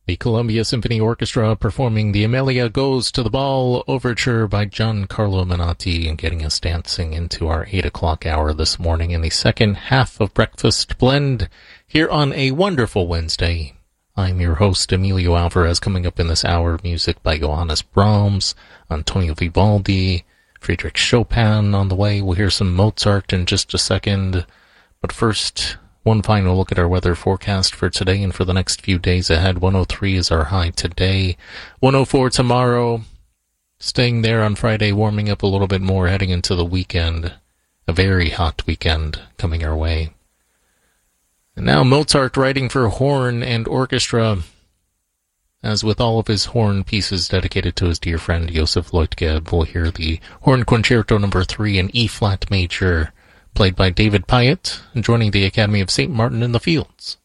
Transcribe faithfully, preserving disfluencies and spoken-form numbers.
The Columbia Symphony Orchestra performing the Amelia Goes to the Ball Overture by Giancarlo Menotti, and getting us dancing into our eight o'clock hour this morning in the second half of Breakfast Blend here on a wonderful Wednesday. I'm your host, Emilio Alvarez. Coming up in this hour, music by Johannes Brahms, Antonio Vivaldi, Friedrich Chopin on the way. We'll hear some Mozart in just a second. But first, one final look at our weather forecast for today and for the next few days ahead. one oh three is our high today. one oh four tomorrow. Staying there on Friday, warming up a little bit more, heading into the weekend. A very hot weekend coming our way. And now Mozart writing for horn and orchestra. As with all of his horn pieces dedicated to his dear friend Joseph Leutgeb, we'll hear the Horn Concerto number three in E-flat major, played by David Pyatt, joining the Academy of Saint Martin in the Fields.